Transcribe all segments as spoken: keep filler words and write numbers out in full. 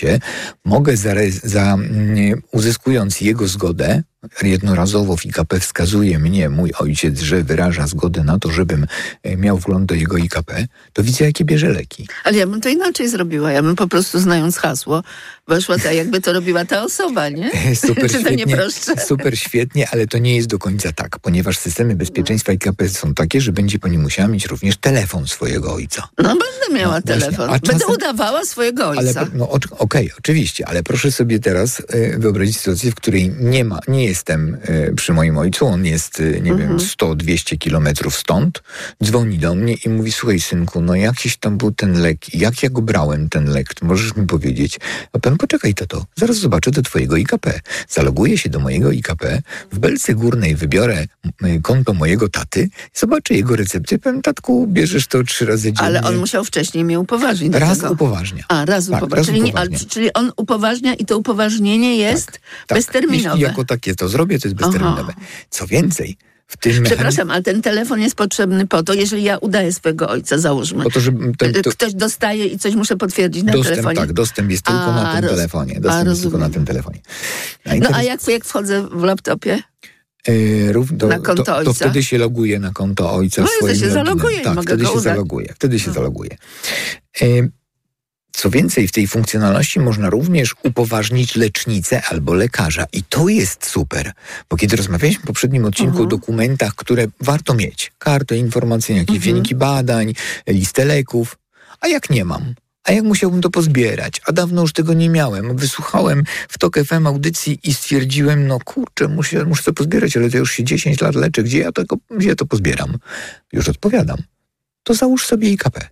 mogę za, za, uzyskując jego zgodę, jednorazowo w I K P wskazuje mnie mój ojciec, że wyraża zgodę na to, żebym miał wgląd do jego I K P, to widzę, jakie bierze leki. Ale ja bym to inaczej zrobiła. Ja bym po prostu, znając hasło, weszła tak, jakby to robiła ta osoba, nie? Super Czy to nie prostsze? Super świetnie, ale to nie jest do końca tak, ponieważ systemy bezpieczeństwa I K P są takie, że będzie pani musiała mieć również telefon swojego ojca. No będę miała no, telefon. Będę czasem... udawała swojego ojca. Ale, no okej, okay, oczywiście, ale proszę sobie teraz y, wyobrazić sytuację, w której nie ma, nie jestem y, przy moim ojcu, on jest, y, nie mhm. wiem, sto dwieście kilometrów stąd, dzwoni do mnie i mówi, słuchaj synku, no jakiś tam był ten lek, jak ja go brałem, ten lek, to możesz mi powiedzieć? A pan, poczekaj tato, zaraz zobaczę do twojego I K P. Zaloguję się do mojego I K P, w belce górnej wybiorę y, konto mojego taty, zobaczę jego recepcję, powiem, tatku, bierzesz to trzy razy dziennie. Ale on musiał wcześniej mnie upoważnić. Raz tego. upoważnia. A, raz tak, upoważnia. Raz czyli, upoważnia. Nie, a, czyli on upoważnia i to upoważnienie jest tak, tak. bezterminowe. Jeśli jako takie to zrobię, to jest bezterminowe. Aha. Co więcej, w tym Przepraszam, mechanizm... ale ten telefon jest potrzebny po to, jeżeli ja udaję swojego ojca, załóżmy. Po to, żeby ten, to... Ktoś dostaje i coś muszę potwierdzić na dostęp, telefonie. Tak, dostęp jest tylko a, na tym roz... telefonie. Dostęp a, jest tylko na tym telefonie. No, no a jak, jak wchodzę w laptopie? Yy, rów, do, na konto to, ojca? To wtedy się loguje na konto ojca. No swoim i to się loginem. zaloguje. Tak, mogę wtedy go się udać. zaloguje. Wtedy się no. zaloguje. Yy, Co więcej, w tej funkcjonalności można również upoważnić lecznicę albo lekarza. I to jest super, bo kiedy rozmawialiśmy w poprzednim odcinku uh-huh. o dokumentach, które warto mieć, kartę informacyjną, jakieś uh-huh. wyniki badań, listę leków, a jak nie mam? A jak musiałbym to pozbierać? A dawno już tego nie miałem. Wysłuchałem w Tok F M audycji i stwierdziłem, no kurczę, muszę, muszę to pozbierać, ale to już się dziesięć lat leczę. Gdzie ja, tego, gdzie ja to pozbieram? Już odpowiadam. To załóż sobie I K P.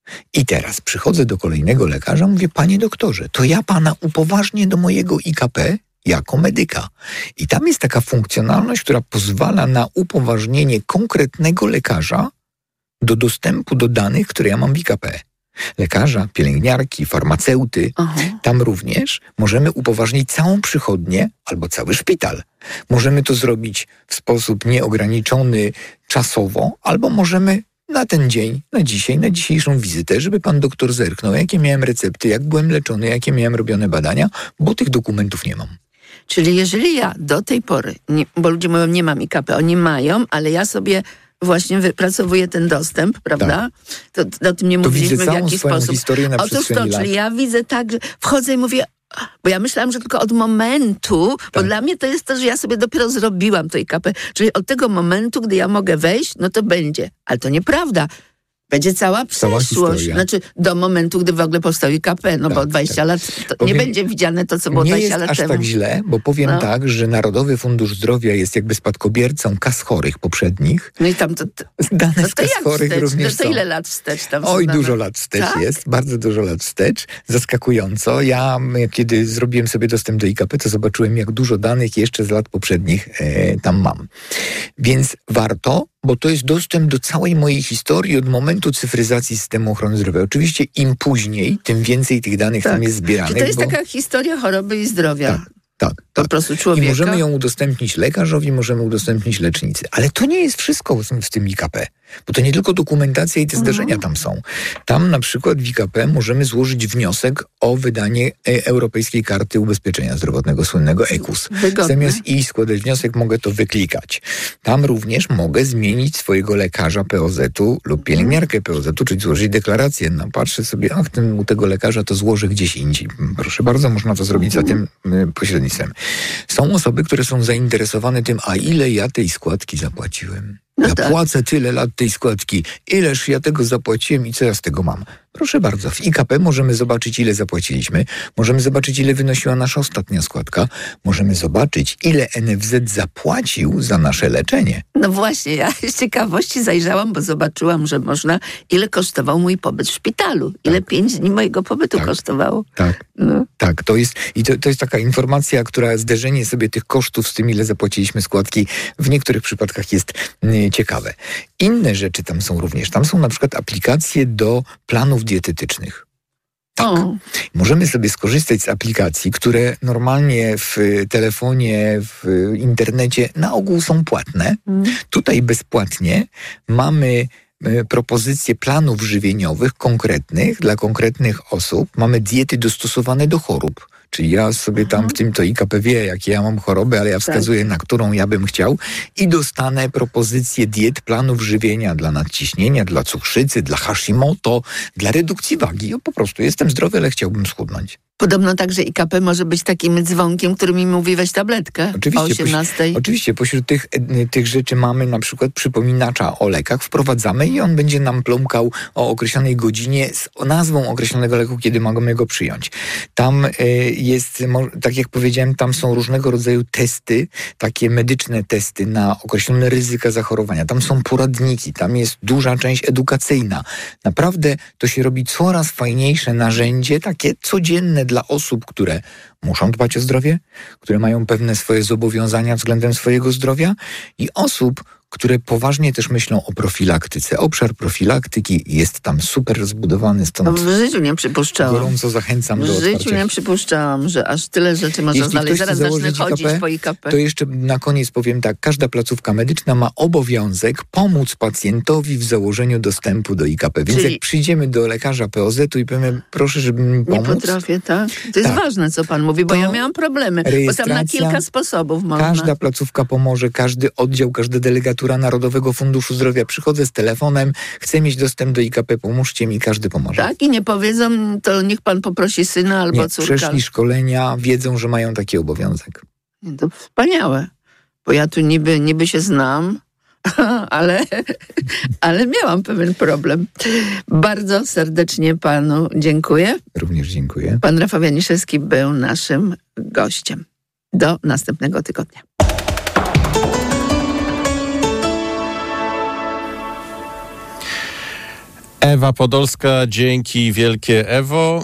I teraz przychodzę do kolejnego lekarza, mówię, panie doktorze, to ja pana upoważnię do mojego I K P jako medyka. I tam jest taka funkcjonalność, która pozwala na upoważnienie konkretnego lekarza do dostępu do danych, które ja mam w I K P. Lekarza, pielęgniarki, farmaceuty. Aha. Tam również możemy upoważnić całą przychodnię albo cały szpital. Możemy to zrobić w sposób nieograniczony czasowo, albo możemy na ten dzień, na dzisiaj, na dzisiejszą wizytę, żeby pan doktor zerknął, jakie miałem recepty, jak byłem leczony, jakie miałem robione badania, bo tych dokumentów nie mam. Czyli jeżeli ja do tej pory, nie, bo ludzie mówią, nie mam I K P, oni mają, ale ja sobie właśnie wypracowuję ten dostęp, prawda? Tak. To, to o tym nie to mówiliśmy w jaki sposób. Historię na Otóż to, lat. czyli ja widzę tak, że wchodzę i mówię, bo ja myślałam, że tylko od momentu, tak. bo dla mnie to jest to, że ja sobie dopiero zrobiłam to I K P, czyli od tego momentu, gdy ja mogę wejść, no to będzie. Ale to nieprawda. Będzie cała przeszłość. Cała znaczy do momentu, gdy w ogóle powstał I K P, no tak, bo dwadzieścia tak. lat to powiem, nie będzie widziane to, co było dwadzieścia lat temu. Nie jest aż tak źle, bo powiem no. tak, że Narodowy Fundusz Zdrowia jest jakby spadkobiercą kas chorych poprzednich. No i tam to... to dane no z kas chorych również to, to są. ile lat wstecz tam Oj, są dużo lat wstecz tak? jest, bardzo dużo lat wstecz. Zaskakująco. Ja, kiedy zrobiłem sobie dostęp do I K P, to zobaczyłem, jak dużo danych jeszcze z lat poprzednich e, tam mam. Więc warto, bo to jest dostęp do całej mojej historii od momentu cyfryzacji systemu ochrony zdrowia. Oczywiście im później, tym więcej tych danych tak. tam jest zbieranych. Czy to jest bo... taka historia choroby i zdrowia? Tak. Tak, po tak. prostu człowieka. I możemy ją udostępnić lekarzowi, możemy udostępnić lecznicy. Ale to nie jest wszystko w tym I K P. Bo to nie tylko dokumentacja i te zdarzenia tam są. Tam na przykład w I K P możemy złożyć wniosek o wydanie Europejskiej Karty Ubezpieczenia Zdrowotnego, słynnego E K U S. Wygodne. Zamiast iść składać wniosek, mogę to wyklikać. Tam również mogę zmienić swojego lekarza P O Z-u lub pielęgniarkę P O Z-u, czyli złożyć deklarację. No, patrzę sobie, ach, ten, u tego lekarza to złożę gdzieś indziej. Proszę bardzo, można to zrobić za tym pośrednictwem. Są osoby, które są zainteresowane tym, a ile ja tej składki zapłaciłem. No ja tak. płacę tyle lat tej składki. Ileż ja tego zapłaciłem i co ja z tego mam? Proszę bardzo, w I K P możemy zobaczyć, ile zapłaciliśmy. Możemy zobaczyć, ile wynosiła nasza ostatnia składka. Możemy zobaczyć, ile N F Z zapłacił za nasze leczenie. No właśnie, ja z ciekawości zajrzałam, bo zobaczyłam, że można, ile kosztował mój pobyt w szpitalu. Ile tak. pięć dni mojego pobytu tak. kosztowało. Tak, no. tak. To jest, i to, to jest taka informacja, która zderzenie sobie tych kosztów z tym, ile zapłaciliśmy składki, w niektórych przypadkach jest y, ciekawe. Inne rzeczy tam są również. Tam są na przykład aplikacje do planów dietetycznych. Tak. O. Możemy sobie skorzystać z aplikacji, które normalnie w telefonie, w internecie na ogół są płatne. Mm. Tutaj bezpłatnie mamy y, propozycje planów żywieniowych konkretnych dla konkretnych osób. Mamy diety dostosowane do chorób. Czyli ja sobie tam w tym to I K P wie, jakie ja mam choroby, ale ja wskazuję, na którą ja bym chciał i dostanę propozycje diet, planów żywienia dla nadciśnienia, dla cukrzycy, dla Hashimoto, dla redukcji wagi. Ja po prostu jestem zdrowy, ale chciałbym schudnąć. Podobno także I K P może być takim dzwonkiem, który mi mówi weź tabletkę oczywiście, o osiemnastej. Poś, oczywiście, pośród tych, tych rzeczy mamy na przykład przypominacza o lekach, wprowadzamy i on będzie nam plumkał o określonej godzinie z nazwą określonego leku, kiedy możemy go przyjąć. Tam y, jest, tak jak powiedziałem, tam są różnego rodzaju testy, takie medyczne testy na określone ryzyka zachorowania. Tam są poradniki, tam jest duża część edukacyjna. Naprawdę to się robi coraz fajniejsze narzędzie, takie codzienne dla osób, które muszą dbać o zdrowie, które mają pewne swoje zobowiązania względem swojego zdrowia i osób, które poważnie też myślą o profilaktyce. Obszar profilaktyki jest tam super rozbudowany, stąd no, w życiu nie przypuszczałam. Gorąco zachęcam do otwarcia. W życiu nie przypuszczałam, że aż tyle rzeczy można Jeśli znaleźć. Zaraz zacznę chodzić I K P, po I K P. To jeszcze na koniec powiem tak, każda placówka medyczna ma obowiązek pomóc pacjentowi w założeniu dostępu do I K P. Więc Czyli... jak przyjdziemy do lekarza P O Z-u i powiemy, proszę, żeby mi pomóc. Nie potrafię, tak? To jest tak. ważne, co pan mówi, bo to ja miałam problemy. Bo tam na kilka sposobów można. Każda placówka pomoże, każdy oddział, każda delegatura Narodowego Funduszu Zdrowia. Przychodzę z telefonem, chcę mieć dostęp do I K P, pomóżcie mi, każdy pomoże. Tak? I nie powiedzą, to niech pan poprosi syna albo nie, córkę. Przeszli szkolenia, wiedzą, że mają taki obowiązek. To wspaniałe, bo ja tu niby, niby się znam, ale, ale miałam pewien problem. Bardzo serdecznie panu dziękuję. Również dziękuję. Pan Rafał Janiszewski był naszym gościem. Do następnego tygodnia. Ewa Podolska, dzięki wielkie Ewo.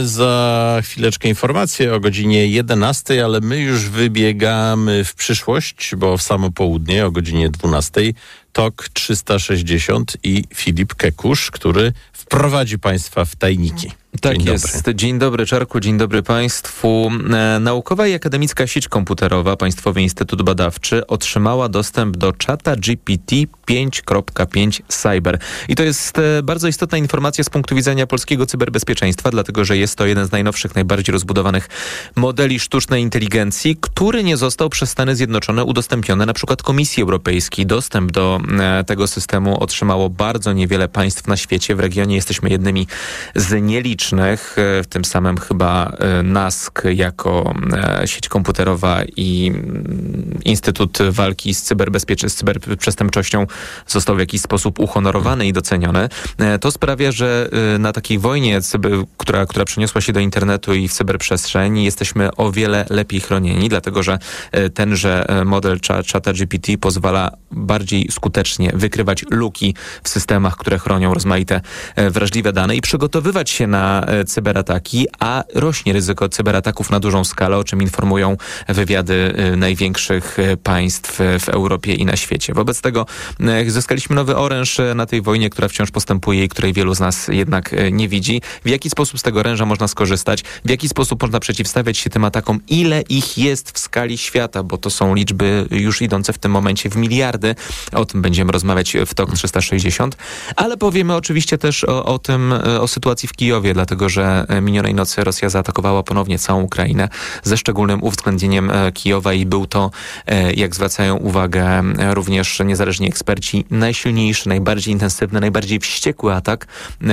Za chwileczkę informacje o godzinie jedenastej, ale my już wybiegamy w przyszłość, bo w samo południe o godzinie dwunastej T O K trzysta sześćdziesiąt i Filip Kekusz, który wprowadzi Państwa w tajniki. Tak Dzień jest. Dobry. Dzień dobry Czarku, dzień dobry Państwu. E, Naukowa i Akademicka Sieć Komputerowa, Państwowy Instytut Badawczy otrzymała dostęp do czata G P T pięć kropka pięć Cyber. I to jest e, bardzo istotna informacja z punktu widzenia polskiego cyberbezpieczeństwa, dlatego że jest to jeden z najnowszych, najbardziej rozbudowanych modeli sztucznej inteligencji, który nie został przez Stany Zjednoczone udostępniony na przykład Komisji Europejskiej. Dostęp do e, tego systemu otrzymało bardzo niewiele państw na świecie. W regionie jesteśmy jednymi z nielicznych. W tym samym chyba N A S K jako sieć komputerowa i Instytut Walki z, cyberbezpiecze- z cyberprzestępczością został w jakiś sposób uhonorowany i doceniony. To sprawia, że na takiej wojnie, która, która przeniosła się do internetu i w cyberprzestrzeń, jesteśmy o wiele lepiej chronieni, dlatego że tenże model czata G P T pozwala bardziej skutecznie wykrywać luki w systemach, które chronią rozmaite wrażliwe dane i przygotowywać się na cyberataki, a rośnie ryzyko cyberataków na dużą skalę, o czym informują wywiady największych państw w Europie i na świecie. Wobec tego zyskaliśmy nowy oręż na tej wojnie, która wciąż postępuje i której wielu z nas jednak nie widzi. W jaki sposób z tego oręża można skorzystać? W jaki sposób można przeciwstawiać się tym atakom? Ile ich jest w skali świata? Bo to są liczby już idące w tym momencie w miliardy. O tym będziemy rozmawiać w T O K trzysta sześćdziesiąt. Ale powiemy oczywiście też o, o tym, o sytuacji w Kijowie, dlatego że minionej nocy Rosja zaatakowała ponownie całą Ukrainę ze szczególnym uwzględnieniem Kijowa i był to, jak zwracają uwagę również niezależni eksperci, najsilniejszy, najbardziej intensywny, najbardziej wściekły atak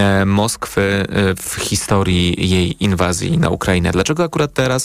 Moskwy w historii jej inwazji na Ukrainę. Dlaczego akurat teraz?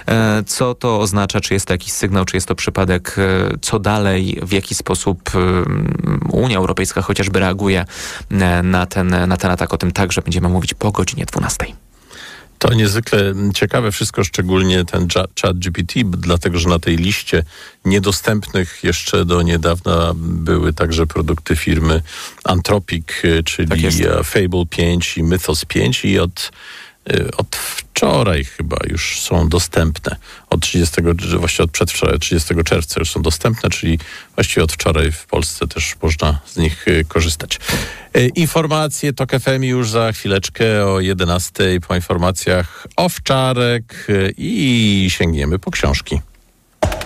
Co to oznacza? Czy jest to jakiś sygnał? Czy jest to przypadek? Co dalej? W jaki sposób Unia Europejska chociażby reaguje na ten, na ten atak? O tym także będziemy mówić po godzinie dwunastej. To niezwykle ciekawe wszystko, szczególnie ten chat G P T, dlatego że na tej liście niedostępnych jeszcze do niedawna były także produkty firmy Anthropic, czyli tak Fable pięć i Mythos pięć i od Od wczoraj chyba już są dostępne. Od trzydziestego, właściwie od przedwczoraj, trzydziestego czerwca już są dostępne, czyli właściwie od wczoraj w Polsce też można z nich korzystać. Informacje T O K F M już za chwileczkę o jedenastej. Po informacjach Owczarek i sięgniemy po książki.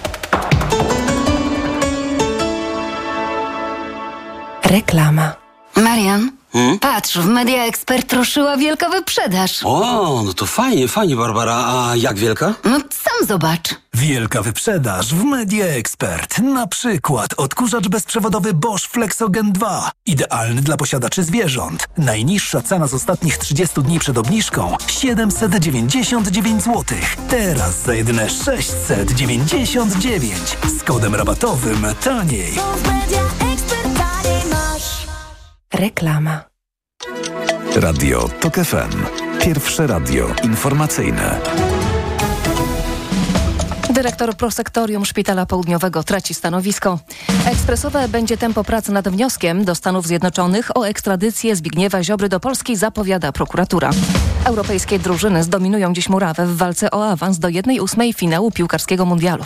Reklama. Marian, Hmm? patrz, w Media Expert ruszyła wielka wyprzedaż. O, no to fajnie, fajnie, Barbara. A jak wielka? No sam zobacz. Wielka wyprzedaż w Media Expert. Na przykład odkurzacz bezprzewodowy Bosch Flexogen dwa. Idealny dla posiadaczy zwierząt. Najniższa cena z ostatnich trzydziestu dni przed obniżką siedemset dziewięćdziesiąt dziewięć złotych. Teraz za jedyne sześćset dziewięćdziesiąt dziewięć. Z kodem rabatowym taniej. Reklama. Radio Tok F M. Pierwsze radio informacyjne. Dyrektor prosektorium Szpitala Południowego traci stanowisko. Ekspresowe będzie tempo pracy nad wnioskiem do Stanów Zjednoczonych o ekstradycję Zbigniewa Ziobry do Polski, zapowiada prokuratura. Europejskie drużyny zdominują dziś murawę w walce o awans do jednej ósmej finału piłkarskiego mundialu.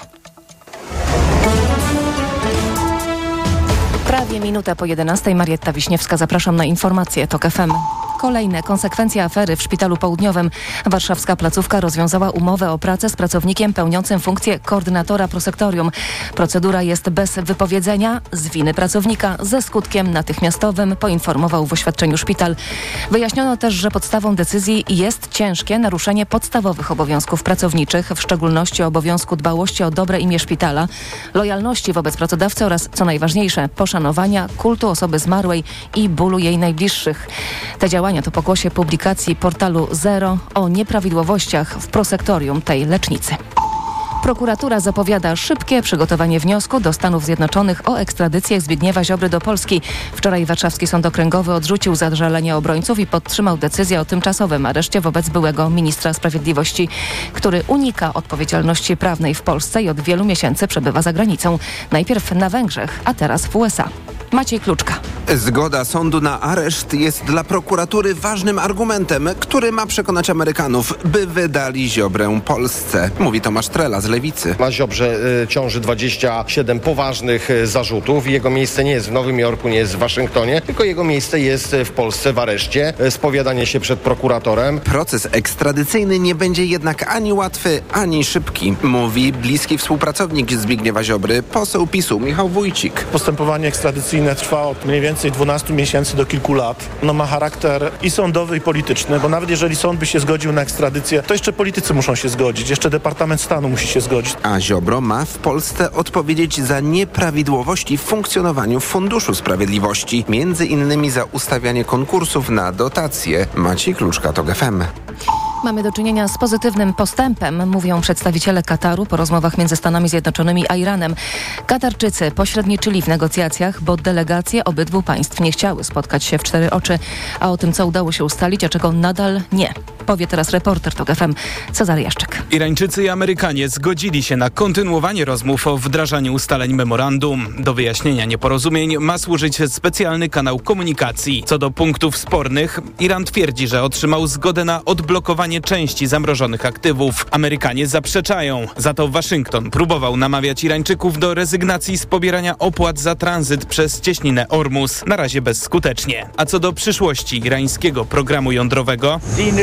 Prawie minutę po jedenastej. Marietta Wiśniewska, zapraszam na informacje Tok F M. Kolejne konsekwencje afery w Szpitalu Południowym. Warszawska placówka rozwiązała umowę o pracę z pracownikiem pełniącym funkcję koordynatora prosektorium. Procedura jest bez wypowiedzenia z winy pracownika ze skutkiem natychmiastowym, poinformował w oświadczeniu szpital. Wyjaśniono też, że podstawą decyzji jest ciężkie naruszenie podstawowych obowiązków pracowniczych, w szczególności obowiązku dbałości o dobre imię szpitala, lojalności wobec pracodawcy oraz, co najważniejsze, poszanowania kultu osoby zmarłej i bólu jej najbliższych. Te działania to pokłosie publikacji portalu Zero o nieprawidłowościach w prosektorium tej lecznicy. Prokuratura zapowiada szybkie przygotowanie wniosku do Stanów Zjednoczonych o ekstradycję Zbigniewa Ziobry do Polski. Wczoraj Warszawski Sąd Okręgowy odrzucił zażalenie obrońców i podtrzymał decyzję o tymczasowym areszcie wobec byłego ministra sprawiedliwości, który unika odpowiedzialności prawnej w Polsce i od wielu miesięcy przebywa za granicą. Najpierw na Węgrzech, a teraz w U S A. Maciej Kluczka. Zgoda sądu na areszt jest dla prokuratury ważnym argumentem, który ma przekonać Amerykanów, by wydali Ziobrę Polsce, mówi Tomasz Trela z Lewicy. Na Ziobrze y, ciąży dwadzieścia siedem poważnych y, zarzutów. Jego miejsce nie jest w Nowym Jorku, nie jest w Waszyngtonie, tylko jego miejsce jest w Polsce, w areszcie. Y, spowiadanie się przed prokuratorem. Proces ekstradycyjny nie będzie jednak ani łatwy, ani szybki, mówi bliski współpracownik Zbigniewa Ziobry, poseł PiSu Michał Wójcik. Postępowanie ekstradycyjne trwa od mniej więcej dwunastu miesięcy do kilku lat. No ma charakter i sądowy, i polityczny, bo nawet jeżeli sąd by się zgodził na ekstradycję, to jeszcze politycy muszą się zgodzić, jeszcze Departament Stanu musi się zgodzić. A Ziobro ma w Polsce odpowiedzieć za nieprawidłowości w funkcjonowaniu Funduszu Sprawiedliwości, między innymi za ustawianie konkursów na dotacje. Maciej Kluczka, Tok F M. Mamy do czynienia z pozytywnym postępem, mówią przedstawiciele Kataru po rozmowach między Stanami Zjednoczonymi a Iranem. Katarczycy pośredniczyli w negocjacjach, bo delegacje obydwu państw nie chciały spotkać się w cztery oczy, a o tym, co udało się ustalić, a czego nadal nie, powie teraz reporter Tok F M Cezary Jaszczyk. Irańczycy i Amerykanie zgodzili się na kontynuowanie rozmów o wdrażaniu ustaleń memorandum. Do wyjaśnienia nieporozumień ma służyć specjalny kanał komunikacji. Co do punktów spornych, Iran twierdzi, że otrzymał zgodę na odblokowanie części zamrożonych aktywów. Amerykanie zaprzeczają. Za to Waszyngton próbował namawiać Irańczyków do rezygnacji z pobierania opłat za tranzyt przez cieśninę Ormus. Na razie bezskutecznie. A co do przyszłości irańskiego programu jądrowego,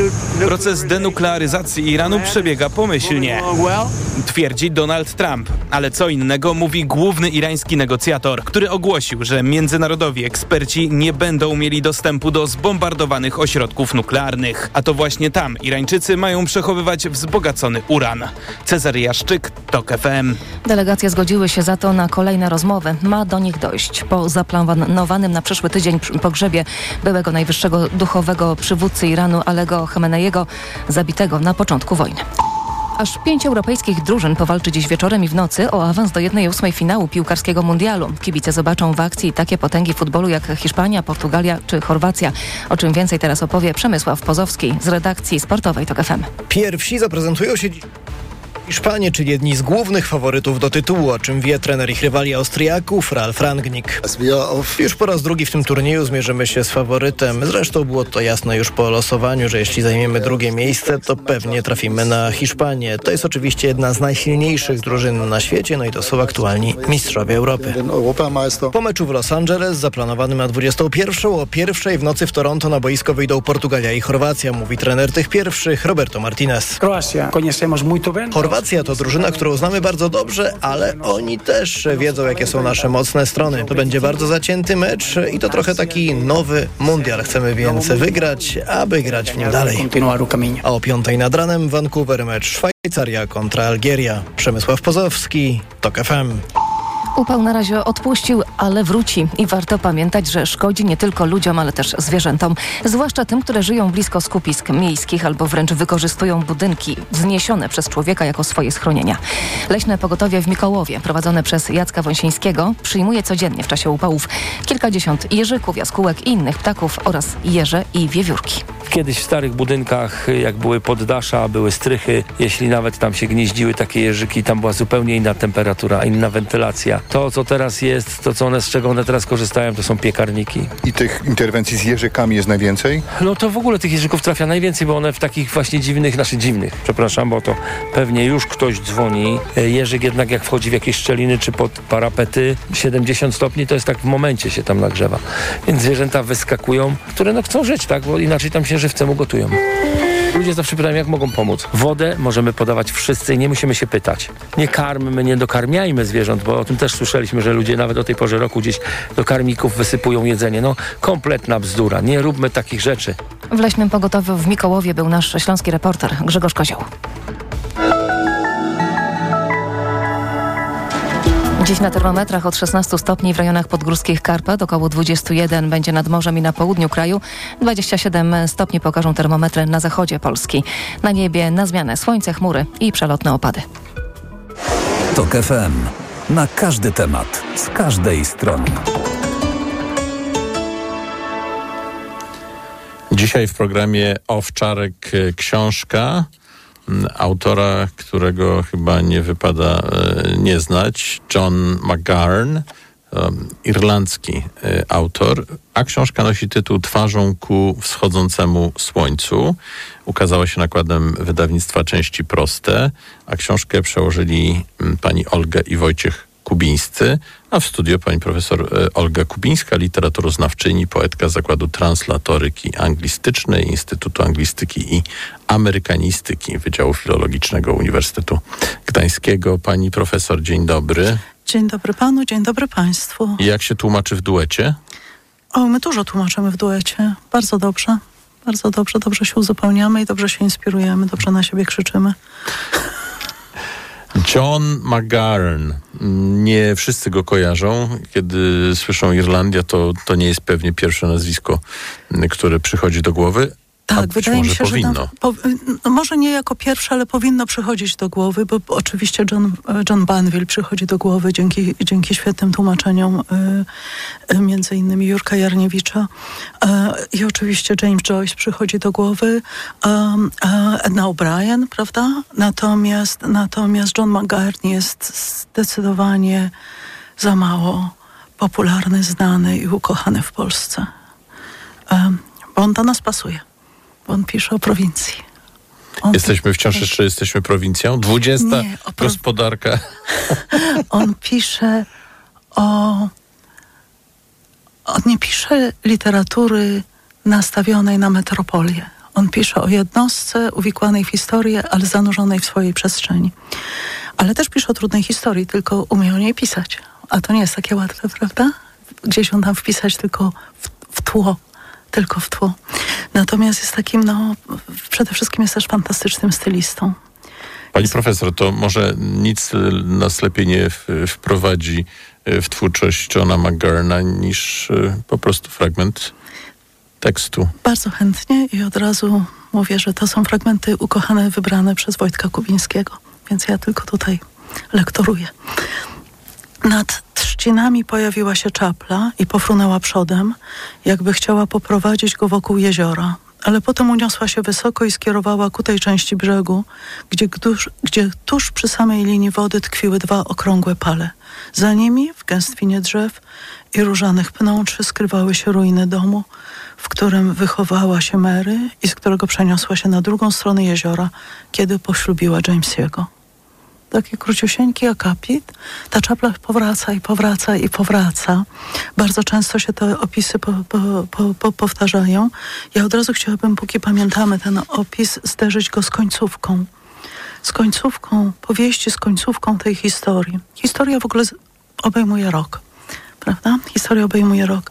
proces denuklearyzacji Iranu przebiega pomyślnie, twierdzi Donald Trump. Ale co innego mówi główny irański negocjator, który ogłosił, że międzynarodowi eksperci nie będą mieli dostępu do zbombardowanych ośrodków nuklearnych. A to właśnie tam Irańczycy mają przechowywać wzbogacony uran. Cezary Jaszczyk, Tok F M. Delegacje zgodziły się za to na kolejne rozmowy. Ma do nich dojść po zaplanowanym na przyszły tydzień pogrzebie byłego najwyższego duchowego przywódcy Iranu Alego Chameneiego, zabitego na początku wojny. Aż pięć europejskich drużyn powalczy dziś wieczorem i w nocy o awans do jednej ósmej finału piłkarskiego mundialu. Kibice zobaczą w akcji takie potęgi futbolu jak Hiszpania, Portugalia czy Chorwacja. O czym więcej teraz opowie Przemysław Pozowski z redakcji sportowej Tok F M. Pierwsi zaprezentują się Hiszpanie, czyli jedni z głównych faworytów do tytułu, o czym wie trener ich rywali Austriaków Ralf Rangnick. Już po raz drugi w tym turnieju zmierzymy się z faworytem. Zresztą było to jasne już po losowaniu, że jeśli zajmiemy drugie miejsce, to pewnie trafimy na Hiszpanię. To jest oczywiście jedna z najsilniejszych drużyn na świecie, no i to są aktualni mistrzowie Europy. Po meczu w Los Angeles, zaplanowanym na dwudziestą pierwszą, o pierwszej w nocy w Toronto na boisko wyjdą Portugalia i Chorwacja, mówi trener tych pierwszych Roberto Martinez. Chorwacja Chorwacja to drużyna, którą znamy bardzo dobrze, ale oni też wiedzą, jakie są nasze mocne strony. To będzie bardzo zacięty mecz i to trochę taki nowy mundial. Chcemy więc wygrać, aby grać w nim dalej. A o piątej nad ranem Vancouver mecz Szwajcaria kontra Algieria. Przemysław Pozowski, TOK F M. Upał na razie odpuścił, ale wróci i warto pamiętać, że szkodzi nie tylko ludziom, ale też zwierzętom. Zwłaszcza tym, które żyją blisko skupisk miejskich albo wręcz wykorzystują budynki wzniesione przez człowieka jako swoje schronienia. Leśne pogotowie w Mikołowie, prowadzone przez Jacka Wąsińskiego, przyjmuje codziennie w czasie upałów kilkadziesiąt jeżyków, jaskółek i innych ptaków oraz jeże i wiewiórki. Kiedyś w starych budynkach, jak były poddasza, były strychy, jeśli nawet tam się gnieździły takie jeżyki, tam była zupełnie inna temperatura, inna wentylacja. To, co teraz jest, to, co one, z czego one teraz korzystają, to są piekarniki. I tych interwencji z jeżykami jest najwięcej? No to w ogóle tych jeżyków trafia najwięcej, bo one w takich właśnie dziwnych, znaczy dziwnych, przepraszam, bo to pewnie już ktoś dzwoni. Jeżyk jednak jak wchodzi w jakieś szczeliny czy pod parapety, siedemdziesiąt stopni, to jest tak w momencie się tam nagrzewa. Więc zwierzęta wyskakują, które no chcą żyć, tak, bo inaczej tam się żywcem ugotują. Ludzie zawsze pytają, jak mogą pomóc. Wodę możemy podawać wszyscy i nie musimy się pytać. Nie karmmy, nie dokarmiajmy zwierząt, bo o tym też słyszeliśmy, że ludzie nawet o tej porze roku gdzieś do karmików wysypują jedzenie. No, kompletna bzdura. Nie róbmy takich rzeczy. W Leśnym Pogotowiu w Mikołowie był nasz śląski reporter Grzegorz Kozioł. Dziś na termometrach od szesnastu stopni w rejonach podgórskich Karpat, około dwadzieścia jeden będzie nad morzem i na południu kraju. dwadzieścia siedem stopni pokażą termometry na zachodzie Polski. Na niebie na zmianę słońce, chmury i przelotne opady. TOK F M. Na każdy temat, z każdej strony. Dzisiaj w programie Owczarek książka autora, którego chyba nie wypada e, nie znać, John McGahern, e, irlandzki e, autor, a książka nosi tytuł Twarzą ku wschodzącemu słońcu. Ukazała się nakładem wydawnictwa Części Proste, a książkę przełożyli m, pani Olga i Wojciech Kubińscy, a w studio pani profesor e, Olga Kubińska, literaturoznawczyni, poetka Zakładu Translatoryki Anglistycznej, Instytutu Anglistyki i Amerykanistyki Wydziału Filologicznego Uniwersytetu Gdańskiego. Pani profesor, dzień dobry. Dzień dobry panu, dzień dobry państwu. I jak się tłumaczy w duecie? O, my dużo tłumaczymy w duecie. Bardzo dobrze. Bardzo dobrze. Dobrze się uzupełniamy i dobrze się inspirujemy. Dobrze na siebie krzyczymy. John McGahern. Nie wszyscy go kojarzą. Kiedy słyszą Irlandia, to, to nie jest pewnie pierwsze nazwisko, które przychodzi do głowy. Tak, wydaje mi się, powinno. że tam, po, no może nie jako pierwsze, ale powinno przychodzić do głowy, bo oczywiście John, John Banville przychodzi do głowy dzięki, dzięki świetnym tłumaczeniom y, y, między innymi Jurka Jarniewicza y, i oczywiście James Joyce przychodzi do głowy, y, y, Edna O'Brien, prawda? Natomiast, natomiast John McGahern jest zdecydowanie za mało popularny, znany i ukochany w Polsce. Y, bo on do nas pasuje. On pisze o prowincji. On jesteśmy wciąż jeszcze jesteśmy prowincją? Dwudziesta nie, o pro... gospodarka. On pisze o... On nie pisze literatury nastawionej na metropolię. On pisze o jednostce uwikłanej w historię, ale zanurzonej w swojej przestrzeni. Ale też pisze o trudnej historii, tylko umie o niej pisać. A to nie jest takie łatwe, prawda? Gdzieś on tam wpisać tylko w, w tło. Tylko w tło. Natomiast jest takim, no, przede wszystkim jest też fantastycznym stylistą. Pani profesor, to może nic nas lepiej nie wprowadzi w twórczość Johna McGaherna niż po prostu fragment tekstu. Bardzo chętnie i od razu mówię, że to są fragmenty ukochane, wybrane przez Wojtka Kubińskiego. Więc ja tylko tutaj lektoruję. Nad trzcinami pojawiła się czapla i pofrunęła przodem, jakby chciała poprowadzić go wokół jeziora. Ale potem uniosła się wysoko i skierowała ku tej części brzegu, gdzie, gduż, gdzie tuż przy samej linii wody tkwiły dwa okrągłe pale. Za nimi, w gęstwinie drzew i różanych pnączy, skrywały się ruiny domu, w którym wychowała się Mary i z którego przeniosła się na drugą stronę jeziora, kiedy poślubiła Jamesiego. Taki króciusieńki akapit. Ta czapla powraca i powraca i powraca. Bardzo często się te opisy po, po, po, po powtarzają. Ja od razu chciałabym, póki pamiętamy ten opis, zderzyć go z końcówką. z końcówką powieści, z końcówką tej historii. Historia w ogóle obejmuje rok, prawda? Historia obejmuje rok.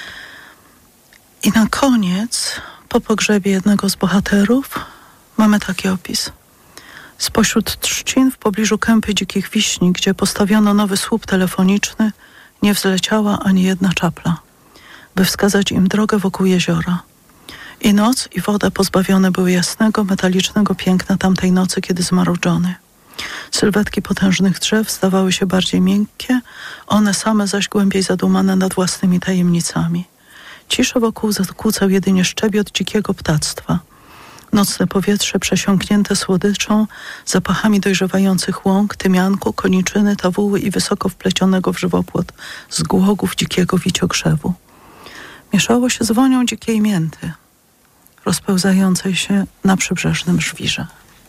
I na koniec, po pogrzebie jednego z bohaterów, mamy taki opis. Spośród trzcin w pobliżu kępy dzikich wiśni, gdzie postawiono nowy słup telefoniczny, nie wzleciała ani jedna czapla, by wskazać im drogę wokół jeziora. I noc, i woda pozbawione były jasnego, metalicznego piękna tamtej nocy, kiedy zmarł Johnny. Sylwetki potężnych drzew zdawały się bardziej miękkie, one same zaś głębiej zadumane nad własnymi tajemnicami. Ciszę wokół zakłócał jedynie szczebiot dzikiego ptactwa. Nocne powietrze przesiąknięte słodyczą, zapachami dojrzewających łąk, tymianku, koniczyny, tawuły i wysoko wplecionego w żywopłot z głogów dzikiego wiciokrzewu. Mieszało się z wonią dzikiej mięty, rozpełzającej się na przybrzeżnym żwirze.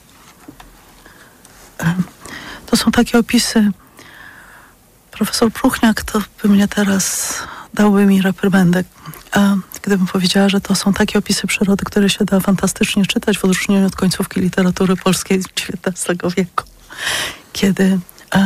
To są takie opisy. Profesor Pruchniak to by mnie teraz dałby mi reprymendę, gdybym powiedziała, że to są takie opisy przyrody, które się da fantastycznie czytać w odróżnieniu od końcówki literatury polskiej dziewiętnastego wieku, kiedy,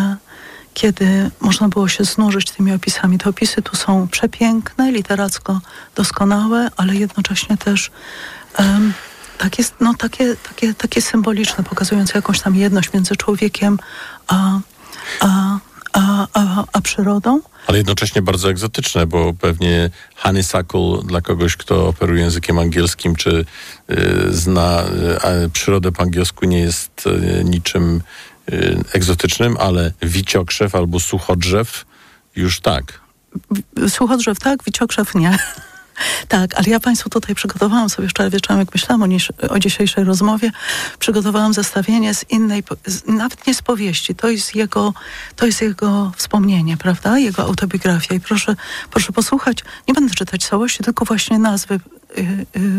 kiedy można było się znużyć tymi opisami. Te opisy tu są przepiękne, literacko doskonałe, ale jednocześnie też um, takie, no, takie, takie, takie symboliczne, pokazujące jakąś tam jedność między człowiekiem a, a, a, a, a przyrodą. Ale jednocześnie bardzo egzotyczne, bo pewnie honeysuckle dla kogoś, kto operuje językiem angielskim, czy y, zna y, przyrodę po angielsku, nie jest y, niczym y, egzotycznym, ale wiciokrzew albo suchodrzew już tak. Suchodrzew tak, wiciokrzew nie. Tak, ale ja Państwu tutaj przygotowałam sobie wczoraj wieczorem, jak myślałam o, niż, o dzisiejszej rozmowie, przygotowałam zestawienie z innej, z, nawet nie z powieści, to jest jego, to jest jego wspomnienie, prawda? Jego autobiografia. I proszę, proszę posłuchać, nie będę czytać całości, tylko właśnie nazwy yy, yy,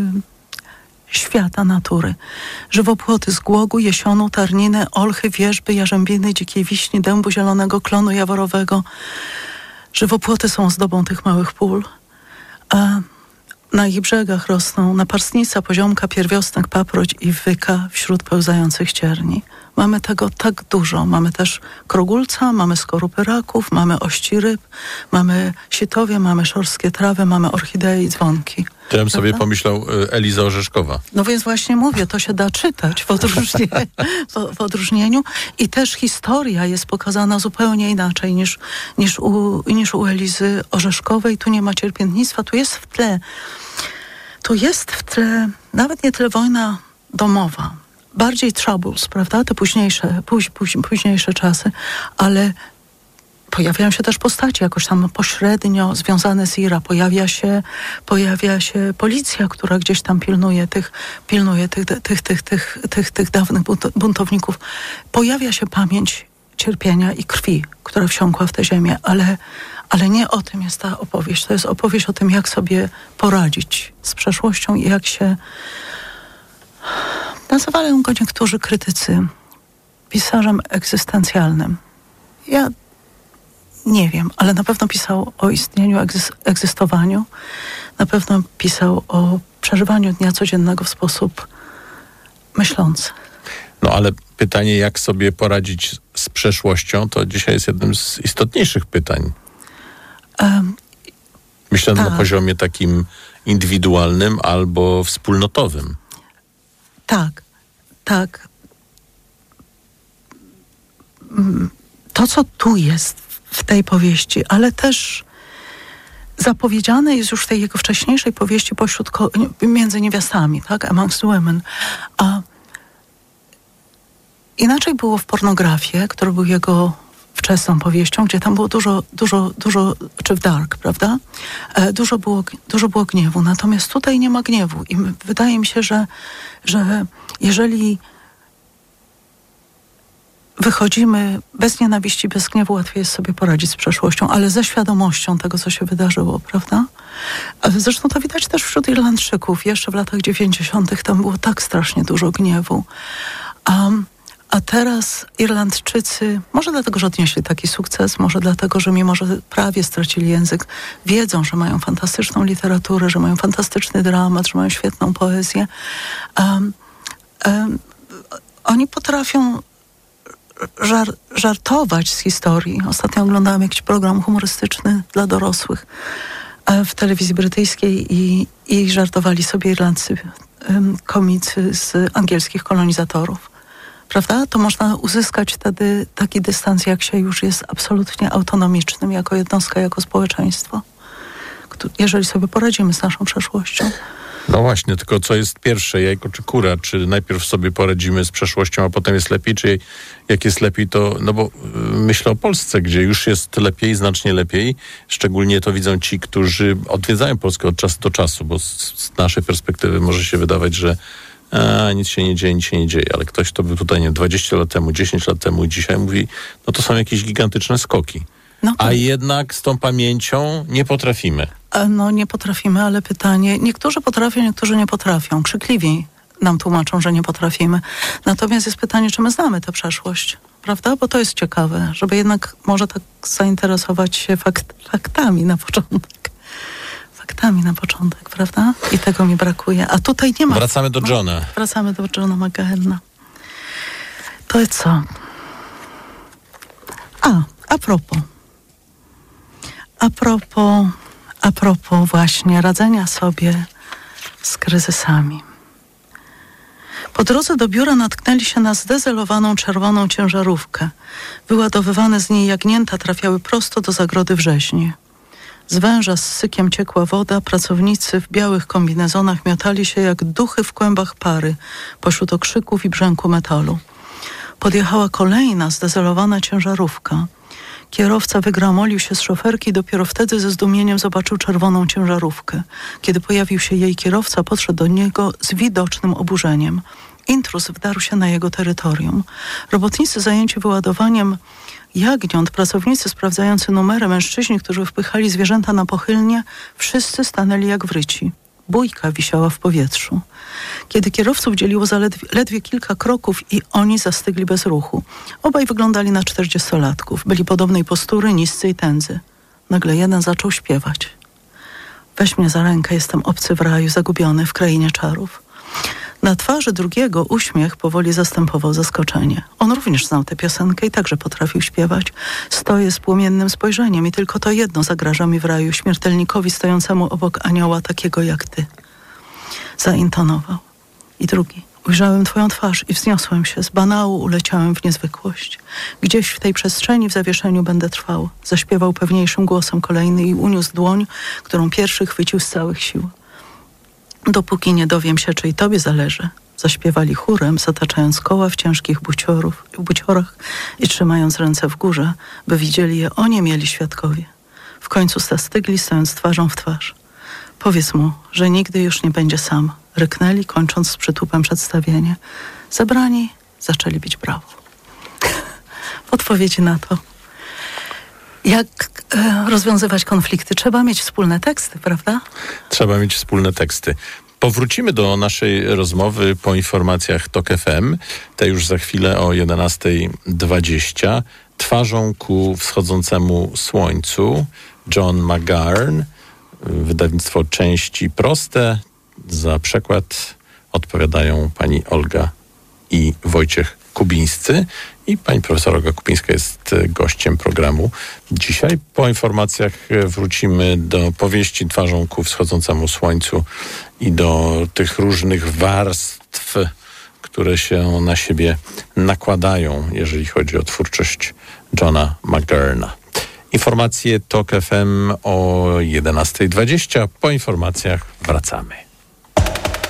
świata natury. Żywopłoty z głogu, jesionu, tarniny, olchy, wierzby, jarzębiny, dzikiej wiśni, dębu zielonego, klonu jaworowego. Żywopłoty są ozdobą tych małych pól. A na ich brzegach rosną naparstnica, poziomka, pierwiosnek, paproć i wyka wśród pełzających cierni. Mamy tego tak dużo. Mamy też krogulca, mamy skorupy raków, mamy ości ryb, mamy sitowie, mamy szorskie trawy, mamy orchidei i dzwonki. To ja bym sobie pomyślał Eliza Orzeszkowa. No więc właśnie mówię, to się da czytać w odróżnieniu, w, w odróżnieniu. I też historia jest pokazana zupełnie inaczej niż, niż, u, niż u Elizy Orzeszkowej. Tu nie ma cierpiętnictwa, tu jest w tle, tu jest w tle nawet nie tyle wojna domowa, bardziej troubles, prawda, te późniejsze, póź, póź, późniejsze czasy, ale pojawiają się też postacie jakoś tam pośrednio związane z Ira. Pojawia się, pojawia się policja, która gdzieś tam pilnuje tych, pilnuje tych, tych, tych, tych, tych, tych, tych dawnych buntowników. Pojawia się pamięć cierpienia i krwi, która wsiąkła w tę ziemię, ale, ale nie o tym jest ta opowieść. To jest opowieść o tym, jak sobie poradzić z przeszłością i jak się... Nazywali go niektórzy krytycy pisarzem egzystencjalnym. Ja nie wiem, ale na pewno pisał o istnieniu, egzys- egzystowaniu. Na pewno pisał o przeżywaniu dnia codziennego w sposób myślący. No ale pytanie, jak sobie poradzić z przeszłością, to dzisiaj jest jednym z istotniejszych pytań. Um, Myślę tak. na poziomie takim indywidualnym albo wspólnotowym. Tak, tak. To, co tu jest w tej powieści, ale też zapowiedziane jest już w tej jego wcześniejszej powieści pośród ko- między niewiastami, tak? Amongst Women. A inaczej było w Pornografię, który był jego wczesną powieścią, gdzie tam było dużo, dużo, dużo, czy w Dark, prawda? E, dużo było, dużo było gniewu. Natomiast tutaj nie ma gniewu. I wydaje mi się, że, że jeżeli wychodzimy bez nienawiści, bez gniewu, łatwiej jest sobie poradzić z przeszłością, ale ze świadomością tego, co się wydarzyło, prawda? Ale zresztą to widać też wśród Irlandczyków. Jeszcze w latach dziewięćdziesiątych tam było tak strasznie dużo gniewu. Um, A teraz Irlandczycy, może dlatego, że odnieśli taki sukces, może dlatego, że mimo, że prawie stracili język, wiedzą, że mają fantastyczną literaturę, że mają fantastyczny dramat, że mają świetną poezję. Um, um, oni potrafią żar, żartować z historii. Ostatnio oglądałam jakiś program humorystyczny dla dorosłych w telewizji brytyjskiej i, i żartowali sobie Irlandcy, komicy z angielskich kolonizatorów. Prawda? To można uzyskać wtedy taki dystans, jak się już jest absolutnie autonomicznym jako jednostka, jako społeczeństwo. Jeżeli sobie poradzimy z naszą przeszłością. No właśnie, tylko co jest pierwsze, jajko czy kura? Czy najpierw sobie poradzimy z przeszłością, a potem jest lepiej? Czy jak jest lepiej, to... No bo myślę o Polsce, gdzie już jest lepiej, znacznie lepiej. Szczególnie to widzą ci, którzy odwiedzają Polskę od czasu do czasu, bo z, z naszej perspektywy może się wydawać, że a, nic się nie dzieje, nic się nie dzieje. Ale ktoś, kto był tutaj, nie dwadzieścia lat temu, dziesięć lat temu i dzisiaj mówi, no to są jakieś gigantyczne skoki. No to... A jednak z tą pamięcią nie potrafimy. No nie potrafimy, ale pytanie, niektórzy potrafią, niektórzy nie potrafią. Krzykliwi nam tłumaczą, że nie potrafimy. Natomiast jest pytanie, czy my znamy tę przeszłość, prawda? Bo to jest ciekawe, żeby jednak może tak zainteresować się fakt, faktami na początek. Faktami na początek, prawda? I tego mi brakuje. A tutaj nie ma... Wracamy do Johna. No, wracamy do Johna McGahna. To jest co? A, a propos. A propos... A propos właśnie radzenia sobie z kryzysami. Po drodze do biura natknęli się na zdezelowaną czerwoną ciężarówkę. Wyładowywane z niej jagnięta trafiały prosto do zagrody wrześni. Z węża z sykiem ciekła woda, pracownicy w białych kombinezonach miotali się jak duchy w kłębach pary pośród okrzyków i brzęku metalu. Podjechała kolejna zdezelowana ciężarówka. Kierowca wygramolił się z szoferki i dopiero wtedy ze zdumieniem zobaczył czerwoną ciężarówkę. Kiedy pojawił się jej kierowca, podszedł do niego z widocznym oburzeniem. Intruz wdarł się na jego terytorium. Robotnicy zajęci wyładowaniem jagniąt, pracownicy sprawdzający numery, mężczyźni, którzy wpychali zwierzęta na pochylnie, wszyscy stanęli jak wryci. Bójka wisiała w powietrzu. Kiedy kierowców dzieliło zaledwie ledwie kilka kroków i oni zastygli bez ruchu. Obaj wyglądali na czterdziestolatków. Byli podobnej postury, niscy i tędzy. Nagle jeden zaczął śpiewać. Weź mnie za rękę, jestem obcy w raju, zagubiony w krainie czarów. Na twarzy drugiego uśmiech powoli zastępował zaskoczenie. On również znał tę piosenkę i także potrafił śpiewać. Stoję z płomiennym spojrzeniem i tylko to jedno zagraża mi w raju, śmiertelnikowi stojącemu obok anioła takiego jak ty. Zaintonował. I drugi. Ujrzałem twoją twarz i wzniosłem się. Z banału uleciałem w niezwykłość. Gdzieś w tej przestrzeni w zawieszeniu będę trwał. Zaśpiewał pewniejszym głosem kolejny i uniósł dłoń, którą pierwszy chwycił z całych sił. Dopóki nie dowiem się, czy i tobie zależy. Zaśpiewali chórem, zataczając koła w ciężkich buciorów, buciorach i trzymając ręce w górze, by widzieli je oni mieli świadkowie. W końcu zastygli, stojąc twarzą w twarz. Powiedz mu, że nigdy już nie będzie sam. Ryknęli, kończąc z przytupem przedstawienie. Zebrani zaczęli bić brawo. W odpowiedzi na to, jak e, rozwiązywać konflikty, trzeba mieć wspólne teksty, prawda? Trzeba mieć wspólne teksty. Powrócimy do naszej rozmowy po informacjach TOK F M. Te już za chwilę o jedenasta dwadzieścia. Twarzą ku wschodzącemu słońcu. John McGahn. Wydawnictwo Części Proste. Za przekład odpowiadają pani Olga i Wojciech Kubińscy. I pani profesor Olga Kubińska jest gościem programu. Dzisiaj po informacjach wrócimy do powieści Twarzą ku wschodzącemu słońcu i do tych różnych warstw, które się na siebie nakładają, jeżeli chodzi o twórczość Johna McGahna. Informacje TOK F M o jedenasta dwadzieścia. Po informacjach wracamy.